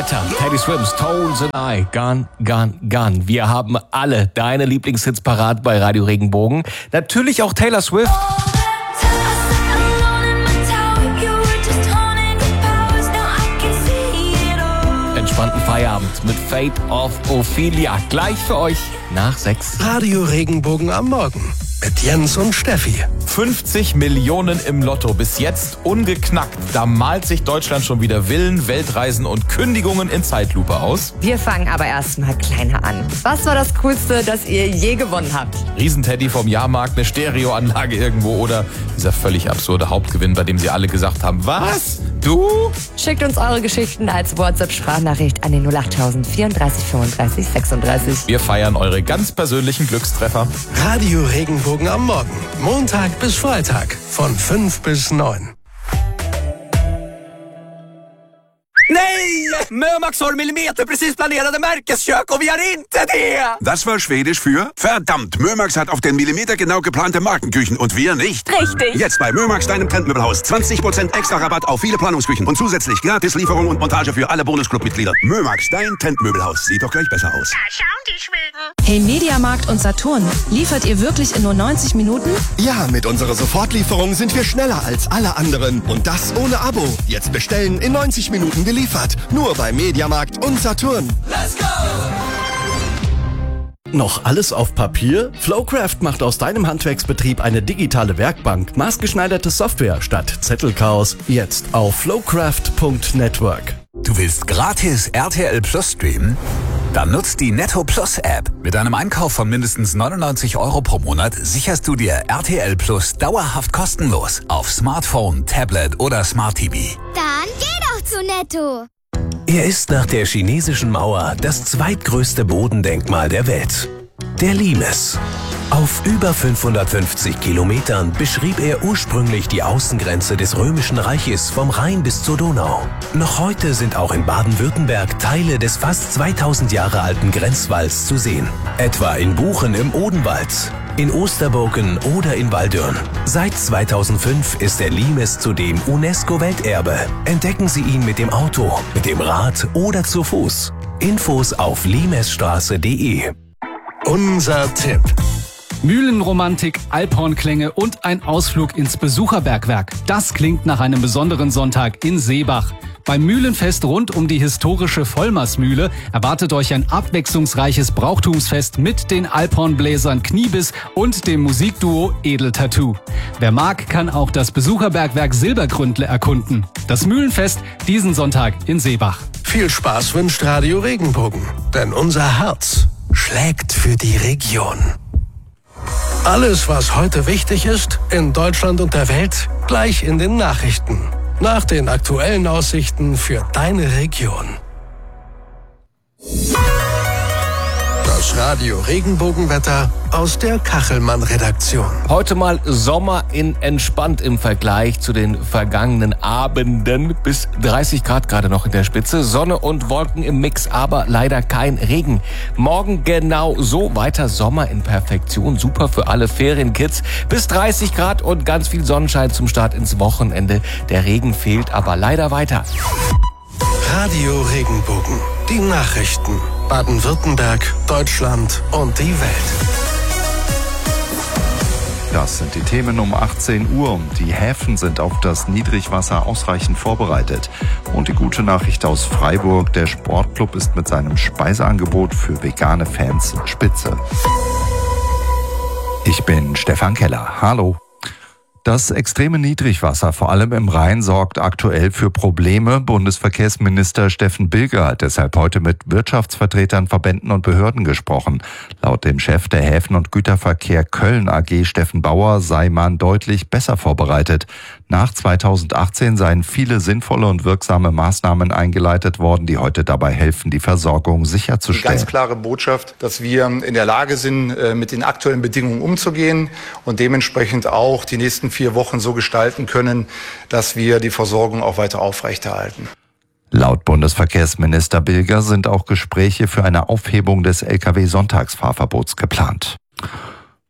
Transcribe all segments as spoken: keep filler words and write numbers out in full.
Teddy Swims, Tones and I, Gone, Gone, Gone. Wir haben alle deine Lieblingshits parat bei Radio Regenbogen. Natürlich auch Taylor Swift. Entspannten Feierabend mit Fate of Ophelia. Gleich für euch nach sechs. Radio Regenbogen am Morgen mit Jens und Steffi. fünfzig Millionen im Lotto, bis jetzt ungeknackt. Da malt sich Deutschland schon wieder Villen, Weltreisen und Kündigungen in Zeitlupe aus. Wir fangen aber erstmal kleiner an. Was war das Coolste, das ihr je gewonnen habt? Riesenteddy vom Jahrmarkt, eine Stereoanlage irgendwo oder dieser völlig absurde Hauptgewinn, bei dem sie alle gesagt haben, was? Du? Schickt uns eure Geschichten als WhatsApp-Sprachnachricht an den null acht vierunddreißig fünfunddreißig sechsunddreißig. Wir feiern eure ganz persönlichen Glückstreffer. Radio Regenbogen am Morgen. Montag bis Freitag von fünf bis neun. Nej! Mömax har millimeter precis planerade märkeskök och vi har inte det! Das war Schwedisch für verdammt, Mömax hat auf den Millimeter genau geplante Markenküchen und wir nicht. Richtig. Jetzt bei Mömax, deinem Trendmöbelhaus. zwanzig Prozent extra Rabatt auf viele Planungsküchen und zusätzlich gratis Lieferung und Montage für alle Bonusclub-Mitglieder. Mömax, dein Trendmöbelhaus. Sieht doch gleich besser aus. Da schauen die Schweden. Hey Mediamarkt und Saturn, liefert ihr wirklich in nur neunzig Minuten? Ja, mit unserer Sofortlieferung sind wir schneller als alle anderen. Und das ohne Abo. Jetzt bestellen, in neunzig Minuten geliefert. Nur bei Mediamarkt und Saturn. Let's go! Noch alles auf Papier? Flowcraft macht aus deinem Handwerksbetrieb eine digitale Werkbank. Maßgeschneiderte Software statt Zettelchaos. Jetzt auf flowcraft punkt network. Du willst gratis R T L Plus streamen? Dann nutzt die Netto Plus App. Mit einem Einkauf von mindestens neunundneunzig Euro pro Monat sicherst du dir R T L Plus dauerhaft kostenlos auf Smartphone, Tablet oder Smart T V. Dann geh doch zu Netto. Er ist nach der chinesischen Mauer das zweitgrößte Bodendenkmal der Welt. Der Limes. Auf über fünfhundertfünfzig Kilometern beschrieb er ursprünglich die Außengrenze des Römischen Reiches vom Rhein bis zur Donau. Noch heute sind auch in Baden-Württemberg Teile des fast zweitausend Jahre alten Grenzwalls zu sehen. Etwa in Buchen im Odenwald, in Osterburken oder in Waldürn. Seit zweitausendfünf ist der Limes zudem UNESCO-Welterbe. Entdecken Sie ihn mit dem Auto, mit dem Rad oder zu Fuß. Infos auf limesstraße punkt de. Unser Tipp. Mühlenromantik, Alphornklänge und ein Ausflug ins Besucherbergwerk. Das klingt nach einem besonderen Sonntag in Seebach. Beim Mühlenfest rund um die historische Vollmersmühle erwartet euch ein abwechslungsreiches Brauchtumsfest mit den Alphornbläsern Kniebiss und dem Musikduo Edeltattoo. Wer mag, kann auch das Besucherbergwerk Silbergründle erkunden. Das Mühlenfest diesen Sonntag in Seebach. Viel Spaß wünscht Radio Regenbogen, denn unser Herz schlägt für die Region. Alles, was heute wichtig ist, in Deutschland und der Welt, gleich in den Nachrichten. Nach den aktuellen Aussichten für deine Region. Das Radio Regenbogenwetter aus der Kachelmann-Redaktion. Heute mal Sommer in entspannt im Vergleich zu den vergangenen Abenden. Bis dreißig Grad gerade noch in der Spitze. Sonne und Wolken im Mix, aber leider kein Regen. Morgen genau so weiter Sommer in Perfektion. Super für alle Ferienkids. Bis dreißig Grad und ganz viel Sonnenschein zum Start ins Wochenende. Der Regen fehlt aber leider weiter. Radio Regenbogen. Die Nachrichten. Baden-Württemberg, Deutschland und die Welt. Das sind die Themen um achtzehn Uhr. Die Häfen sind auf das Niedrigwasser ausreichend vorbereitet. Und die gute Nachricht aus Freiburg, der Sportclub ist mit seinem Speiseangebot für vegane Fans spitze. Ich bin Stefan Keller. Hallo. Das extreme Niedrigwasser, vor allem im Rhein, sorgt aktuell für Probleme. Bundesverkehrsminister Steffen Bilger hat deshalb heute mit Wirtschaftsvertretern, Verbänden und Behörden gesprochen. Laut dem Chef der Häfen- und Güterverkehr Köln A G, Steffen Bauer, sei man deutlich besser vorbereitet. Nach zweitausendachtzehn seien viele sinnvolle und wirksame Maßnahmen eingeleitet worden, die heute dabei helfen, die Versorgung sicherzustellen. Die ganz klare Botschaft, dass wir in der Lage sind, mit den aktuellen Bedingungen umzugehen und dementsprechend auch die nächsten vier Wochen so gestalten können, dass wir die Versorgung auch weiter aufrechterhalten. Laut Bundesverkehrsminister Bilger sind auch Gespräche für eine Aufhebung des L K W-Sonntagsfahrverbots geplant.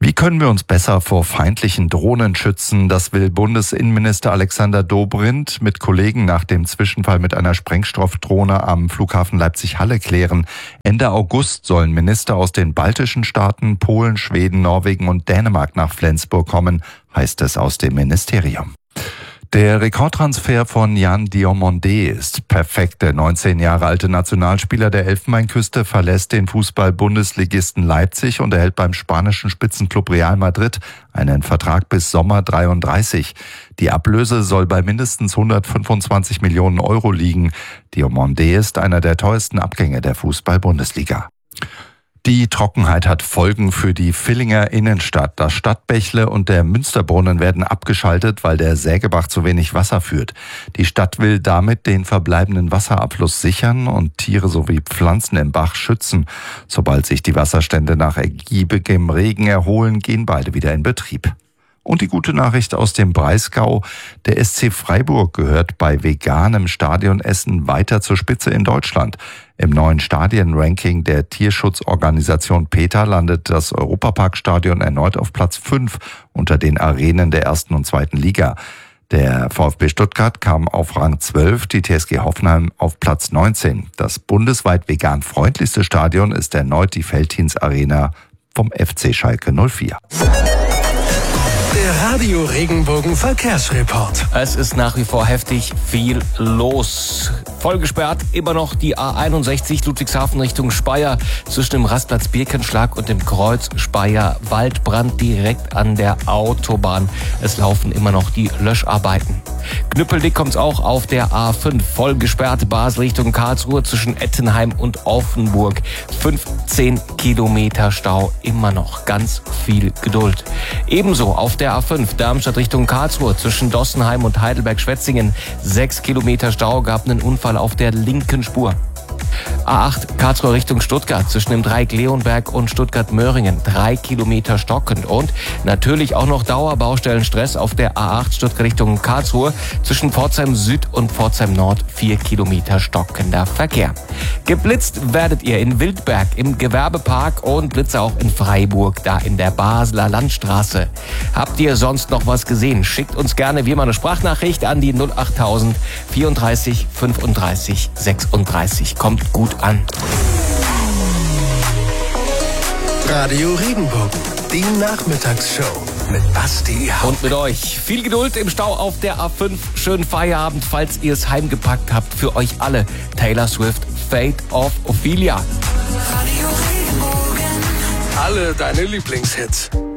Wie können wir uns besser vor feindlichen Drohnen schützen? Das will Bundesinnenminister Alexander Dobrindt mit Kollegen nach dem Zwischenfall mit einer Sprengstoffdrohne am Flughafen Leipzig-Halle klären. Ende August sollen Minister aus den baltischen Staaten, Polen, Schweden, Norwegen und Dänemark nach Flensburg kommen, heißt es aus dem Ministerium. Der Rekordtransfer von Yann Diomandé ist perfekt. Der neunzehn Jahre alte Nationalspieler der Elfenbeinküste verlässt den Fußball-Bundesligisten Leipzig und erhält beim spanischen Spitzenklub Real Madrid einen Vertrag bis Sommer dreiunddreißig. Die Ablöse soll bei mindestens hundertfünfundzwanzig Millionen Euro liegen. Diomandé ist einer der teuersten Abgänge der Fußball-Bundesliga. Die Trockenheit hat Folgen für die Villinger Innenstadt. Das Stadtbächle und der Münsterbrunnen werden abgeschaltet, weil der Sägebach zu wenig Wasser führt. Die Stadt will damit den verbleibenden Wasserabfluss sichern und Tiere sowie Pflanzen im Bach schützen. Sobald sich die Wasserstände nach ergiebigem Regen erholen, gehen beide wieder in Betrieb. Und die gute Nachricht aus dem Breisgau: Der S C Freiburg gehört bei veganem Stadionessen weiter zur Spitze in Deutschland. Im neuen Stadienranking der Tierschutzorganisation PETA landet das Europaparkstadion erneut auf Platz fünf unter den Arenen der ersten und zweiten Liga. Der VfB Stuttgart kam auf Rang zwölf, die T S G Hoffenheim auf Platz neunzehn. Das bundesweit vegan freundlichste Stadion ist erneut die Veltins Arena vom F C Schalke null vier. Der Radio Regenbogen Verkehrsreport. Es ist nach wie vor heftig viel los. Voll gesperrt immer noch die A einundsechzig Ludwigshafen Richtung Speyer zwischen dem Rastplatz Birkenschlag und dem Kreuz Speyer Waldbrand direkt an der Autobahn. Es laufen immer noch die Löscharbeiten. Knüppeldick kommt's auch auf der A fünf. Voll gesperrt Basel Richtung Karlsruhe zwischen Ettenheim und Offenburg. fünfzehn Kilometer Stau, immer noch ganz viel Geduld. Ebenso auf der A fünf Darmstadt Richtung Karlsruhe zwischen Dossenheim und Heidelberg-Schwetzingen. sechs Kilometer Stau, gab einen Unfall auf der linken Spur. A acht Karlsruhe Richtung Stuttgart zwischen dem Dreieck Leonberg und Stuttgart-Möhringen. Drei Kilometer stockend. Und natürlich auch noch Dauerbaustellenstress auf der A acht Stuttgart Richtung Karlsruhe zwischen Pforzheim Süd und Pforzheim Nord. Vier Kilometer stockender Verkehr. Geblitzt werdet ihr in Wildberg im Gewerbepark und Blitze auch in Freiburg, da in der Basler Landstraße. Habt ihr sonst noch was gesehen? Schickt uns gerne wie immer eine Sprachnachricht an die null achttausend vierunddreißig fünfunddreißig sechsunddreißig. Kommt gut an. Radio Regenbogen, die Nachmittagsshow mit Basti Haupt. Und mit euch. Viel Geduld im Stau auf der A fünf. Schönen Feierabend, falls ihr es heimgepackt habt. Für euch alle Taylor Swift, Fate of Ophelia. Alle deine Lieblingshits.